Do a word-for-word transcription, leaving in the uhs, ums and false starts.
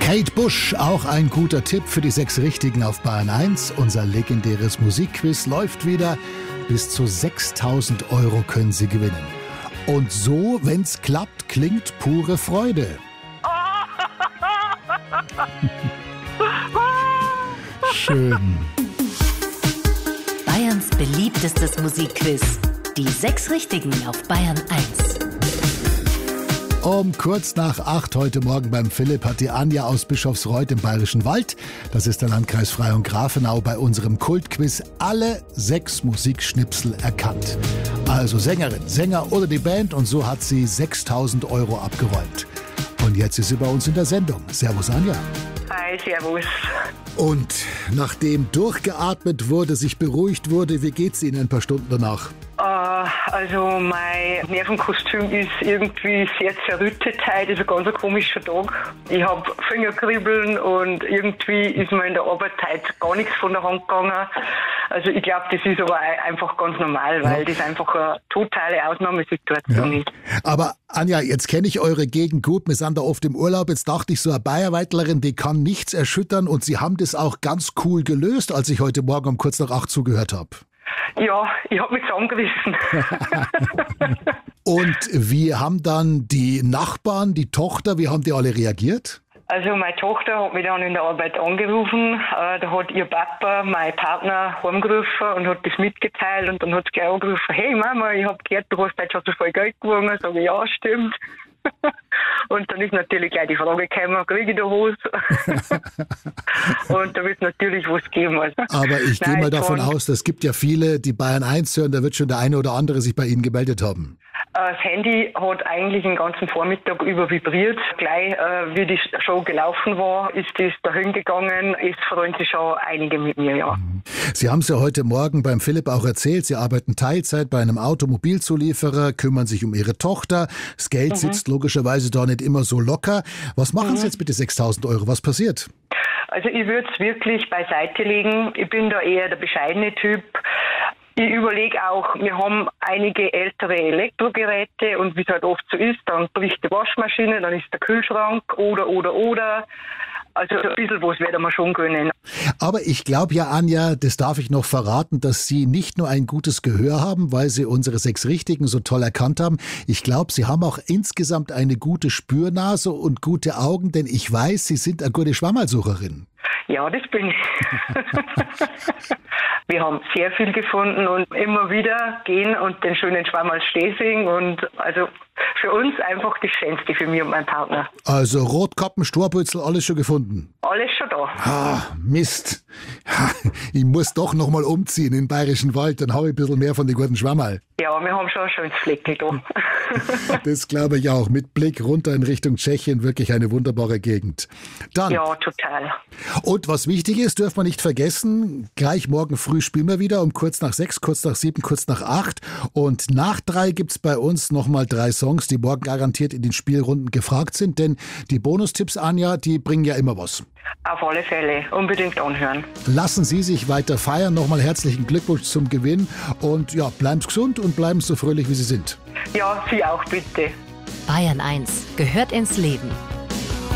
Kate Bush, auch ein guter Tipp für die sechs Richtigen auf Bayern eins. Unser legendäres Musikquiz läuft wieder. Bis zu sechstausend Euro können Sie gewinnen. Und so, wenn's klappt, klingt pure Freude. Schön. Bayerns beliebtestes Musikquiz. Die sechs Richtigen auf Bayern eins. Um kurz nach acht heute Morgen beim Philipp hat die Anja aus Bischofsreuth im Bayerischen Wald, das ist der Landkreis Freyung Grafenau, bei unserem Kultquiz alle sechs Musikschnipsel erkannt. Also Sängerin, Sänger oder die Band, und so hat sie sechstausend Euro abgeräumt. Und jetzt ist sie bei uns in der Sendung. Servus Anja. Hi, servus. Und nachdem durchgeatmet wurde, sich beruhigt wurde, wie geht's Ihnen ein paar Stunden danach? Uh, also mein Nervenkostüm ist irgendwie sehr zerrüttet heute. Das ist ein ganz komischer Tag. Ich habe Fingerkribbeln und irgendwie ist mir in der Arbeit heute gar nichts von der Hand gegangen. Also ich glaube, das ist aber einfach ganz normal, weil ja. das einfach eine totale Ausnahmesituation ja. ist. Aber Anja, jetzt kenne ich eure Gegend gut. Wir sind da oft im Urlaub. Jetzt dachte ich, so eine Bayerweitlerin, die kann nichts erschüttern. Und Sie haben das auch ganz cool gelöst, als ich heute Morgen um kurz nach acht zugehört habe. Ja, ich habe mich zusammengerissen. Und wie haben dann die Nachbarn, die Tochter, wie haben die alle reagiert? Also meine Tochter hat mich dann in der Arbeit angerufen. Äh, da hat ihr Papa, mein Partner, heimgerufen und hat das mitgeteilt. Und dann hat sie gleich angerufen, hey Mama, ich habe gehört, du hast jetzt schon so viel Geld gewonnen. Sage ich, ja, stimmt. Und dann ist natürlich gleich die Frage gekommen, kriege ich da was? Und da wird es natürlich was geben. Also, aber ich gehe mal davon kann, aus, es gibt ja viele, die Bayern eins hören, da wird schon der eine oder andere sich bei Ihnen gemeldet haben. Das Handy hat eigentlich den ganzen Vormittag über vibriert. Gleich, äh, wie die Show gelaufen war, ist das dahin gegangen. Es freuen sich schon einige mit mir, ja. Sie haben es ja heute Morgen beim Philipp auch erzählt. Sie arbeiten Teilzeit bei einem Automobilzulieferer, kümmern sich um Ihre Tochter. Das Geld mhm. sitzt logischerweise da nicht immer so locker. Was machen mhm. Sie jetzt mit den sechstausend Euro? Was passiert? Also ich würde es wirklich beiseite legen. Ich bin da eher der bescheidene Typ. Ich überlege auch, wir haben einige ältere Elektrogeräte und wie es halt oft so ist, dann bricht die Waschmaschine, dann ist der Kühlschrank oder, oder, oder. Also ein bisschen was werden wir schon können. Aber ich glaube ja, Anja, das darf ich noch verraten, dass Sie nicht nur ein gutes Gehör haben, weil Sie unsere sechs Richtigen so toll erkannt haben. Ich glaube, Sie haben auch insgesamt eine gute Spürnase und gute Augen, denn ich weiß, Sie sind eine gute Schwammerlsucherin. Ja, das bin ich. Wir haben sehr viel gefunden und immer wieder gehen und den schönen Schwammerl Stesing und also für uns einfach das Schönste für mich und meinen Partner. Also Rotkappen, Storbützel, alles schon gefunden? Alles schon da. Ah, Mist. Ich muss doch noch mal umziehen in den Bayerischen Wald, dann habe ich ein bisschen mehr von den guten Schwammerl. Ja, wir haben schon ein schönes Fleckchen da. Das glaube ich auch. Mit Blick runter in Richtung Tschechien, wirklich eine wunderbare Gegend. Dann, ja, total. Und was wichtig ist, dürfen wir nicht vergessen, gleich morgen früh spielen wir wieder um kurz nach sechs, kurz nach sieben, kurz nach acht. Und nach drei gibt es bei uns nochmal drei Songs, die morgen garantiert in den Spielrunden gefragt sind. Denn die Bonustipps, Anja, die bringen ja immer was. Auf alle Fälle. Unbedingt anhören. Lassen Sie sich weiter feiern. Nochmal herzlichen Glückwunsch zum Gewinn. Und ja, bleiben Sie gesund und bleiben Sie so fröhlich, wie Sie sind. Ja, Sie auch bitte. Bayern eins gehört ins Leben.